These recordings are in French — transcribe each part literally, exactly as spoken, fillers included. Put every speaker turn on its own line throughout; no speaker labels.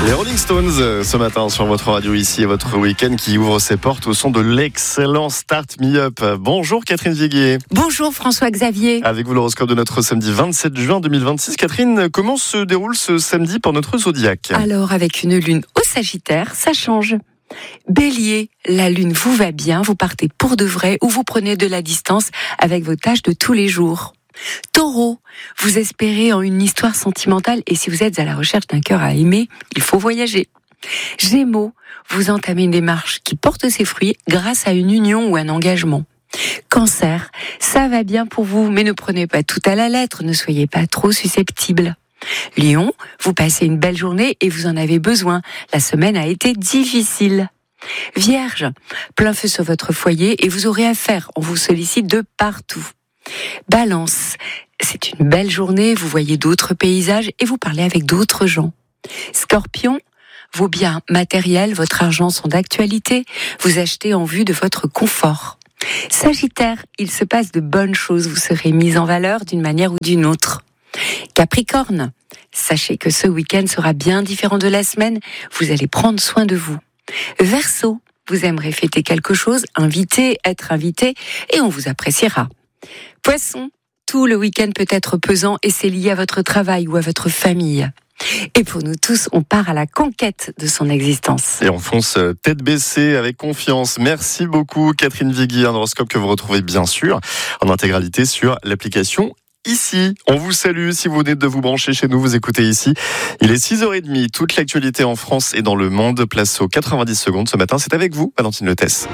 Les Rolling Stones ce matin sur votre radio ici et votre week-end qui ouvre ses portes au son de l'excellent Start Me Up. Bonjour Catherine Viguier.
Bonjour François-Xavier.
Avec vous l'horoscope de notre samedi vingt-sept juin deux mille vingt-six. Catherine, comment se déroule ce samedi pour notre zodiaque ?
Alors avec une lune au Sagittaire, ça change. Bélier, la lune vous va bien, vous partez pour de vrai ou vous prenez de la distance avec vos tâches de tous les jours. Taureau, vous espérez en une histoire sentimentale et si vous êtes à la recherche d'un cœur à aimer, il faut voyager. Gémeaux, vous entamez une démarche qui porte ses fruits grâce à une union ou un engagement. Cancer, ça va bien pour vous, mais ne prenez pas tout à la lettre, ne soyez pas trop susceptible. Lion, vous passez une belle journée et vous en avez besoin. La semaine a été difficile. Vierge, plein feu sur votre foyer et vous aurez affaire, on vous sollicite de partout. Balance, c'est une belle journée, vous voyez d'autres paysages et vous parlez avec d'autres gens. Scorpion, vos biens matériels, votre argent sont d'actualité, vous achetez en vue de votre confort. Sagittaire, il se passe de bonnes choses, vous serez mis en valeur d'une manière ou d'une autre. Capricorne, sachez que ce week-end sera bien différent de la semaine, vous allez prendre soin de vous. Verseau, vous aimerez fêter quelque chose, inviter, être invité et on vous appréciera. Poisson, tout le week-end peut être pesant et c'est lié à votre travail ou à votre famille. Et pour nous tous, on part à la conquête de son existence.
Et on fonce tête baissée avec confiance. Merci beaucoup Catherine Viguier, un horoscope que vous retrouvez bien sûr en intégralité sur l'application Ici. On vous salue si vous venez de vous brancher chez nous, vous écoutez Ici. Il est six heures trente, toute l'actualité en France et dans le monde. Place aux quatre-vingt-dix secondes ce matin, c'est avec vous, Valentine Letès.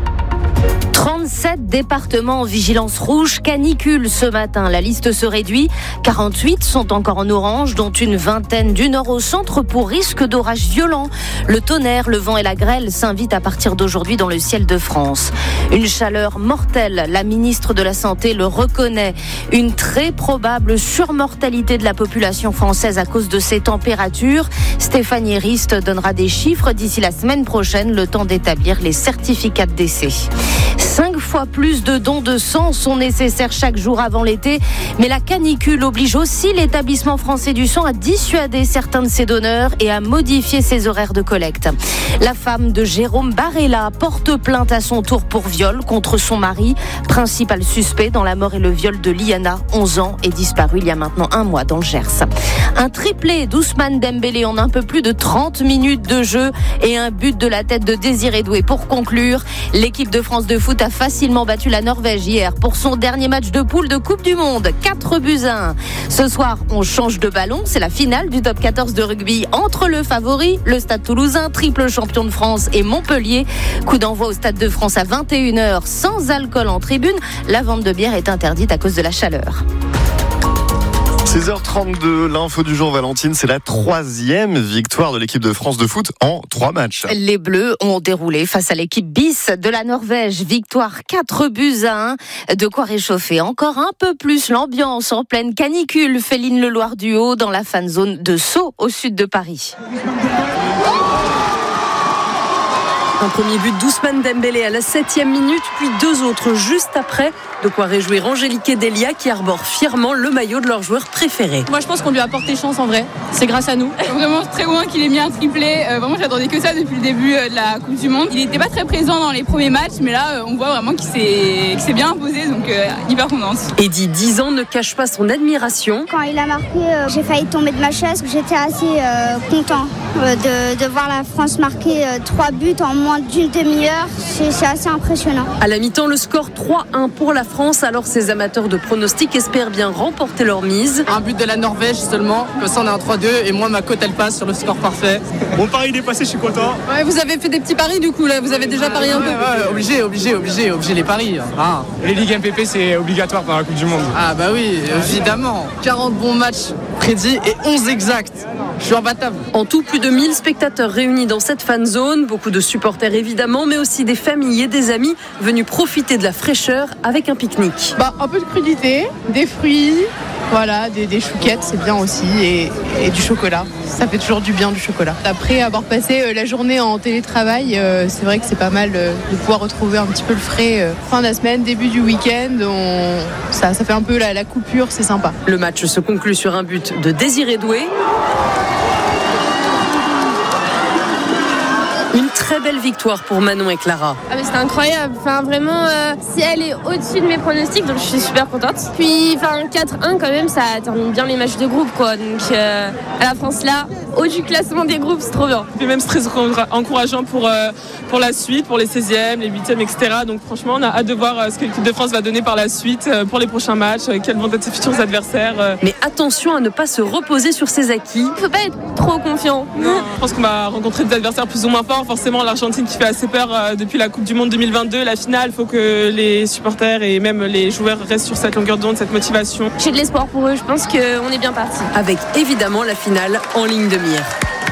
trente-sept départements en vigilance rouge, canicule ce matin. La liste se réduit. quarante-huit sont encore en orange, dont une vingtaine du nord au centre pour risque d'orages violents. Le tonnerre, le vent et la grêle s'invitent à partir d'aujourd'hui dans le ciel de France. Une chaleur mortelle, la ministre de la Santé le reconnaît. Une très probable surmortalité de la population française à cause de ces températures. Stéphanie Rist donnera des chiffres d'ici la semaine prochaine, le temps d'établir les certificats de décès. Cinq fois plus de dons de sang sont nécessaires chaque jour avant l'été, mais la canicule oblige aussi l'établissement français du sang à dissuader certains de ses donneurs et à modifier ses horaires de collecte. La femme de Jérôme Barella porte plainte à son tour pour viol contre son mari, principal suspect dans la mort et le viol de Liana, onze ans, et disparue il y a maintenant un mois dans le Gers. Un triplé d'Ousmane Dembélé en un peu plus de trente minutes de jeu et un but de la tête de Désiré Doué pour conclure. L'équipe de France de foot a facilement battu la Norvège hier pour son dernier match de poule de Coupe du Monde, quatre buts à un. Ce soir, on change de ballon, c'est la finale du top quatorze de rugby entre le favori, le Stade Toulousain, triple champion de France, et Montpellier. Coup d'envoi au Stade de France à vingt et une heures, sans alcool en tribune. La vente de bière est interdite à cause de la chaleur.
six heures trente-deux, l'info du jour Valentine, c'est la troisième victoire de l'équipe de France de foot en trois matchs.
Les Bleus ont déroulé face à l'équipe bis de la Norvège. Victoire quatre buts à un. De quoi réchauffer encore un peu plus l'ambiance en pleine canicule. Féline Leloir du Haut dans la fan zone de Sceaux au sud de Paris.
Un premier but d'Ousmane Dembélé à la septième minute, puis deux autres juste après. De quoi réjouir Angélique et Delia qui arborent fièrement le maillot de leur joueur préféré.
Moi je pense qu'on lui a apporté chance en vrai, c'est grâce à nous. Vraiment très loin qu'il ait mis un triplé, euh, vraiment j'attendais que ça depuis le début euh, de la Coupe du Monde. Il n'était pas très présent dans les premiers matchs, mais là euh, on voit vraiment qu'il s'est, qu'il s'est bien imposé, donc euh, hyper contente.
Eddy, dix ans, ne cache pas son admiration.
Quand il a marqué, euh, j'ai failli tomber de ma chaise, j'étais assez euh, content euh, de, de voir la France marquer euh, trois buts en moins d'une demi-heure, c'est, c'est assez impressionnant.
À la mi-temps, le score trois un pour la France, alors ces amateurs de pronostics espèrent bien remporter leur mise.
Un but de la Norvège seulement, comme ça on est en trois deux et moi ma cote elle passe sur le score parfait.
Mon pari il est passé, je suis content.
Ouais, vous avez fait des petits paris du coup là, vous avez déjà
ouais,
parié un
ouais,
peu.
Ouais, obligé, obligé, obligé, obligé les paris. Ah.
Les ligues M P P c'est obligatoire pendant la Coupe du Monde.
Ah bah oui, évidemment. quarante bons matchs prédits et onze exacts. Je suis imbattable.
En tout, plus de mille spectateurs réunis dans cette fan zone, beaucoup de supporters évidemment, mais aussi des familles et des amis venus profiter de la fraîcheur avec un pique-nique.
Bah, un peu de crudité, des fruits, voilà, des, des chouquettes, c'est bien aussi, et, et du chocolat. Ça fait toujours du bien, du chocolat. Après avoir passé euh, la journée en télétravail, euh, c'est vrai que c'est pas mal euh, de pouvoir retrouver un petit peu le frais euh, fin de la semaine, début du week-end. On... Ça, ça fait un peu la, la coupure, c'est sympa.
Le match se conclut sur un but de Désiré Doué. belle victoire pour Manon et Clara.
Ah mais c'était incroyable, enfin vraiment euh, si elle est au-dessus de mes pronostics, donc je suis super contente. Puis enfin quatre un quand même, ça termine bien les matchs de groupe quoi, donc euh, à la France là, haut du classement des groupes, c'est trop bien.
Et même c'est très encourageant pour, euh, pour la suite, pour les seizièmes, les huitièmes, et cetera. Donc franchement on a hâte de voir euh, ce que l'équipe de France va donner par la suite euh, pour les prochains matchs, euh, quels vont être ses futurs adversaires. Euh.
Mais attention à ne pas se reposer sur ses acquis.
Il faut pas être trop confiant.
Non. Je pense qu'on va rencontrer des adversaires plus ou moins forts, forcément l'Argentine qui fait assez peur euh, depuis la Coupe du Monde deux mille vingt-deux, la finale, il faut que les supporters et même les joueurs restent sur cette longueur d'onde, cette motivation.
J'ai de l'espoir pour eux, je pense qu'on est bien parti.
Avec évidemment la finale en ligne de mire.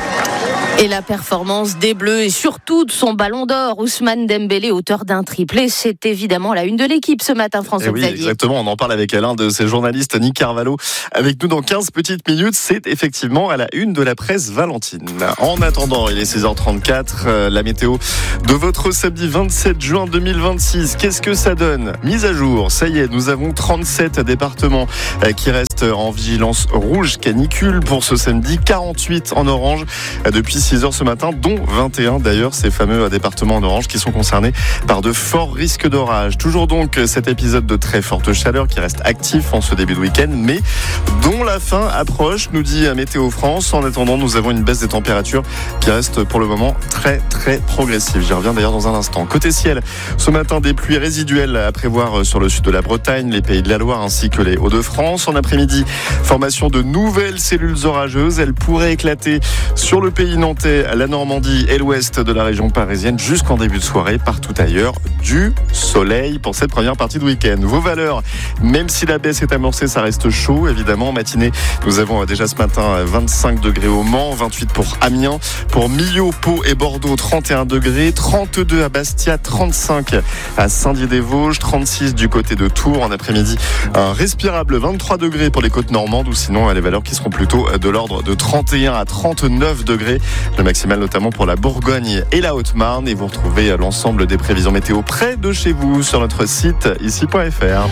Et la performance des Bleus et surtout de son ballon d'or, Ousmane Dembélé, auteur d'un triplé, c'est évidemment la une de l'équipe ce matin, François
oui,
Xavier.
Exactement, on en parle avec l'un de ses journalistes, Nick Carvalho, avec nous dans quinze petites minutes. C'est effectivement à la une de la presse valentine. En attendant, il est seize heures trente-quatre, euh, la météo de votre samedi vingt-sept juin deux mille vingt-six. Qu'est-ce que ça donne ? Mise à jour, ça y est, nous avons trente-sept départements euh, qui restent en vigilance rouge canicule pour ce samedi, quarante-huit en orange euh, depuis six heures ce matin, dont vingt et un d'ailleurs, ces fameux départements en orange qui sont concernés par de forts risques d'orage. Toujours donc cet épisode de très forte chaleur qui reste actif en ce début de week-end, mais dont la fin approche, nous dit Météo France. En attendant, nous avons une baisse des températures qui reste pour le moment très très progressive. J'y reviens d'ailleurs dans un instant. Côté ciel, ce matin, des pluies résiduelles à prévoir sur le sud de la Bretagne, les Pays de la Loire ainsi que les Hauts-de-France. En après-midi, formation de nouvelles cellules orageuses. Elles pourraient éclater sur le pays nantais, la Normandie et l'ouest de la région parisienne jusqu'en début de soirée. Partout ailleurs, du soleil pour cette première partie de week-end. Vos valeurs, même si la baisse est amorcée, ça reste chaud évidemment. En matinée, nous avons déjà ce matin vingt-cinq degrés au Mans, vingt-huit pour Amiens, pour Millau, Pau et Bordeaux, trente et un degrés, trente-deux à Bastia, trente-cinq à Saint-Dié-des-Vosges, trente-six du côté de Tours. En après-midi, un respirable vingt-trois degrés pour les côtes normandes, ou sinon les valeurs qui seront plutôt de l'ordre de trente et un à trente-neuf degrés. Le maximal notamment pour la Bourgogne et la Haute-Marne. Et vous retrouvez l'ensemble des prévisions météo près de chez vous sur notre site ici point f r.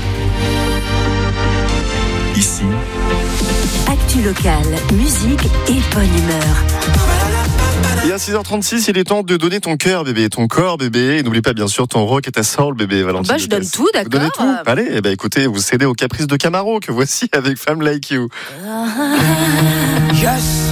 Ici,
actu locale, musique et bonne humeur.
Et à six heures trente-six, il est temps de donner ton cœur, bébé, ton corps, bébé. Et n'oublie pas, bien sûr, ton rock et ta soul, bébé, Valentine.
Bah, je donne tout, d'accord.
Vous donnez tout. Allez, eh ben, écoutez, vous cédez aux caprices de Camaro que voici avec Femme Like You.
Yes.